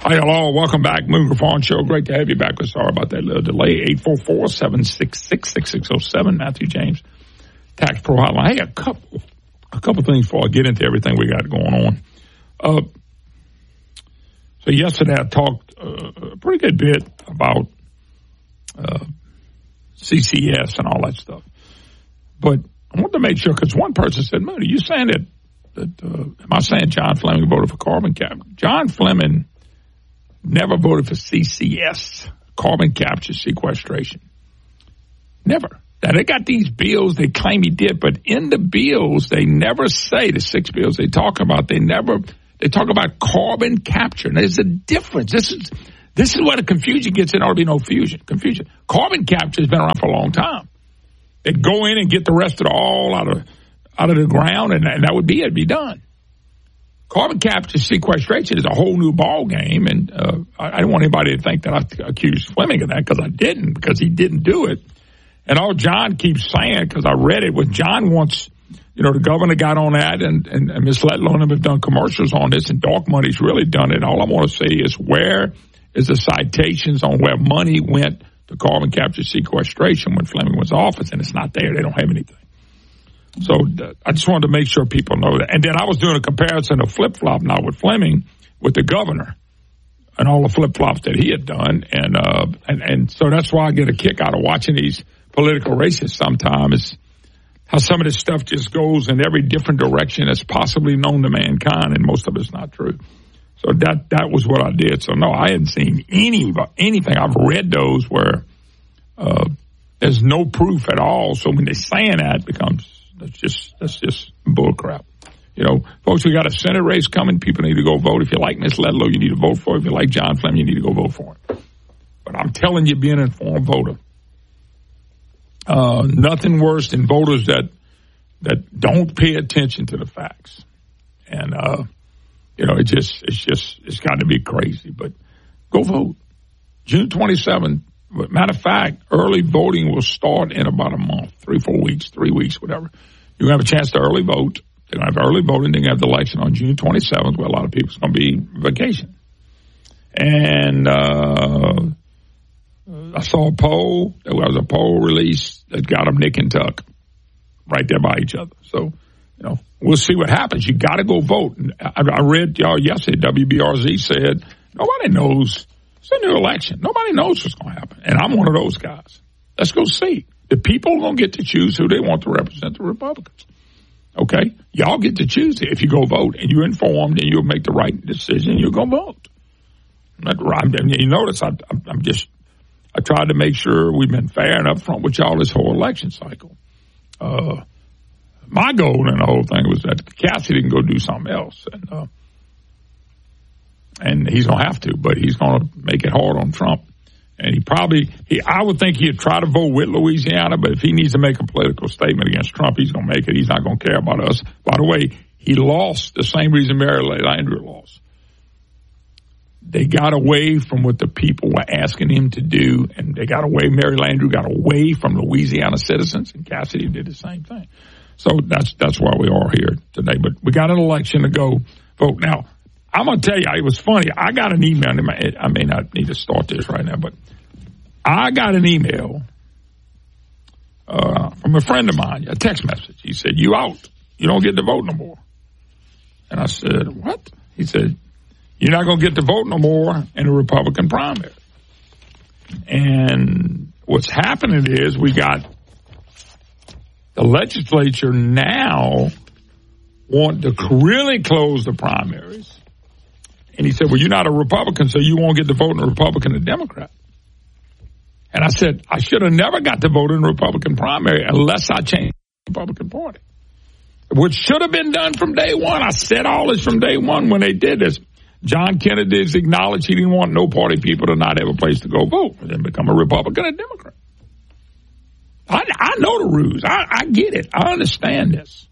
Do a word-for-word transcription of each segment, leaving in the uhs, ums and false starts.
Hi, hello. Welcome back. Moon Griffon Show. Great to have you back. We're sorry about that little delay. eight four four, seven six six, six six zero seven. Matthew James, Tax Pro Hotline. Hey, a couple, a couple things before I get into everything we got going on. Uh, so yesterday I talked uh, a pretty good bit about uh, C C S and all that stuff. But I want to make sure, because one person said, Moon, are you saying that, that uh, am I saying John Fleming voted for carbon cap? John Fleming never voted for C C S, carbon capture sequestration. Never. Now, they got these bills, they claim he did, but in the bills, they never say, the six bills they talk about, they never, they talk about carbon capture. Now, there's a difference. This is, this is where the confusion gets in. There ought to be no fusion, confusion. Carbon capture has been around for a long time. They'd go in and get the rest of the oil out of, out of the ground, and, and that would be it, be done. Carbon capture sequestration is a whole new ball game, and uh, I, I don't want anybody to think that I accused Fleming of that, because I didn't, because he didn't do it. And all John keeps saying, because I read it, when John wants, you know, the governor got on that, and, and, and Miss Letlow and them have done commercials on this, and Dark Money's really done it. All I want to say is, where is the citations on where money went to carbon capture sequestration when Fleming was in office? And it's not there. They don't have anything. So uh, I just wanted to make sure people know that. And then I was doing a comparison of flip-flop now with Fleming, with the governor, and all the flip-flops that he had done. And, uh, and, and so that's why I get a kick out of watching these political races sometimes, how some of this stuff just goes in every different direction that's possibly known to mankind, and most of it's not true. So that that was what I did. So, no, I hadn't seen any anything. I've read those where uh, there's no proof at all. So when they're saying that, it becomes... That's just that's just bull crap. You know, folks, we got a Senate race coming. People need to go vote. If you like Miss Letlow, you need to vote for her. If you like John Fleming, you need to go vote for him. But I'm telling you, be an informed voter. Uh, nothing worse than voters that that don't pay attention to the facts. And uh, you know, it just it's just it's got to be crazy. But go vote. June twenty-seventh. Matter of fact, early voting will start in about a month, three, four weeks, three weeks, whatever. You're going to have a chance to early vote. They're going to have early voting. They're going to have the election on June twenty-seventh, where a lot of people's going to be vacation. And uh, I saw a poll. There was a poll release that got them nick and tuck right there by each other. So, you know, we'll see what happens. You got to go vote. I, I read y'all yesterday, W B R Z said, nobody knows. It's a new election. Nobody knows what's going to happen. And I'm one of those guys. Let's go see. The people are going to get to choose who they want to represent the Republicans. Okay? Y'all get to choose it if you go vote, and you're informed, and you'll make the right decision, you'll go vote. Not, I mean, you notice I, I'm just, I tried to make sure we've been fair and upfront with y'all this whole election cycle. Uh, my goal in the whole thing was that Cassidy can go do something else. And, uh, And he's going to have to, but he's going to make it hard on Trump. And he probably, he, I would think he'd try to vote with Louisiana, but if he needs to make a political statement against Trump, he's going to make it. He's not going to care about us. By the way, he lost the same reason Mary Landrieu lost. They got away from what the people were asking him to do, and they got away, Mary Landrieu got away from Louisiana citizens, and Cassidy did the same thing. So that's, that's why we are here today. But we got an election to go vote. Now, I'm going to tell you, it was funny. I got an email. I may not need to start this right now, but I got an email uh, from a friend of mine, a text message. He said, you out. You don't get to vote no more. And I said, what? He said, you're not going to get to vote no more in the Republican primary. And what's happening is we got the legislature now want to really close the primaries. And he said, well, you're not a Republican, so you won't get to vote in a Republican or Democrat. And I said, I should have never got to vote in the Republican primary unless I changed the Republican Party, which should have been done from day one. I said all this from day one when they did this. John Kennedy has acknowledged he didn't want no party people to not have a place to go vote and then become a Republican or Democrat. I, I know the rules. I, I get it. I understand this.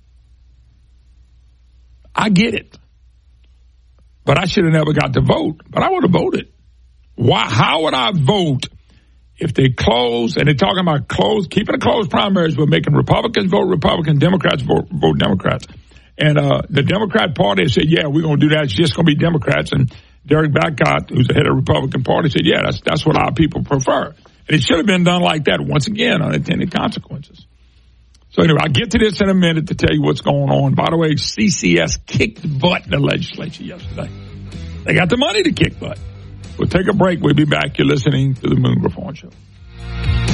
I get it. But I should have never got to vote. But I would have voted. Why? How would I vote if they close, and they're talking about close, keeping a closed primaries, but making Republicans vote Republicans, Democrats vote, vote Democrats. And uh, the Democrat Party said, yeah, we're going to do that. It's just going to be Democrats. And Derek Bacot, who's the head of the Republican Party, said, yeah, that's that's what our people prefer. And it should have been done like that. Once again, unintended consequences. So anyway, I'll get to this in a minute to tell you what's going on. By the way, C C S kicked butt in the legislature yesterday. They got the money to kick butt. We'll take a break. We'll be back. You're listening to the Moon Griffon Show.